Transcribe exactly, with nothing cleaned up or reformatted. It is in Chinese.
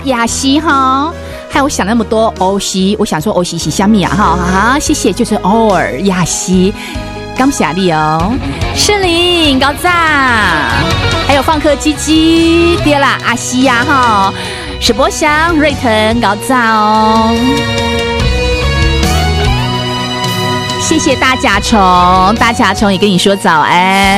雅西哈。害我想那么多欧西，我想说欧西是虾米啊哈啊，谢谢，就是偶尔雅西，感谢你哦，诗玲高赞，还有放客鸡鸡，对啦，阿西呀哈，史博祥、瑞腾高赞哦，谢谢大甲虫，大甲虫也跟你说早安。